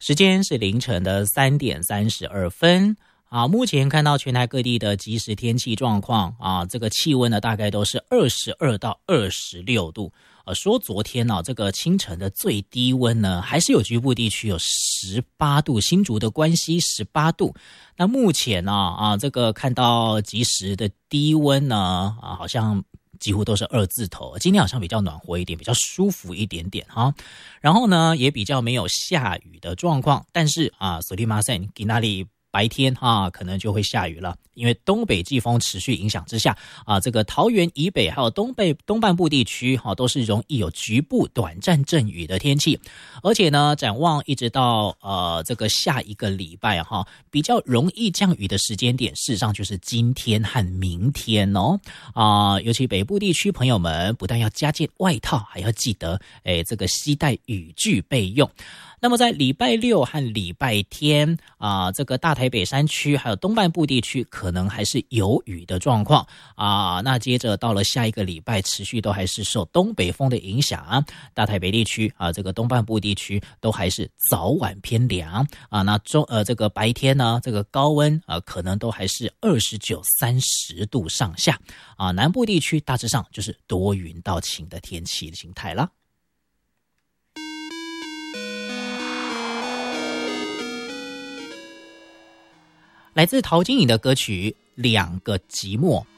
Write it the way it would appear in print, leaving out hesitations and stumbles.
时间是凌晨的3:32目前看到全台各地的即时天气状况这个气温呢大概都是22到26度。说昨天这个清晨的最低温呢，还是有局部地区有18度，新竹的关西18度。那目前这个看到即时的低温呢，好像几乎都是2字头，今天好像比较暖和一点，比较舒服一点点哈。然后呢，也比较没有下雨的状况，但是索利马森给那里白天可能就会下雨了，因为东北季风持续影响之下这个桃园以北还有东半部地区都是容易有局部短暂阵雨的天气，而且呢，展望一直到这个下一个礼拜比较容易降雨的时间点，事实上就是今天和明天尤其北部地区朋友们不但要加件外套，还要记得这个携带雨具备用。那么在礼拜六和礼拜天这个大台北山区还有东半部地区可能还是有雨的状况那接着到了下一个礼拜，持续都还是受东北风的影响大台北地区这个东半部地区都还是早晚偏凉那这个白天呢，这个高温可能都还是29、30度上下南部地区大致上就是多云到晴的天气的形态啦。来自陶晶莹的歌曲《两个寂寞》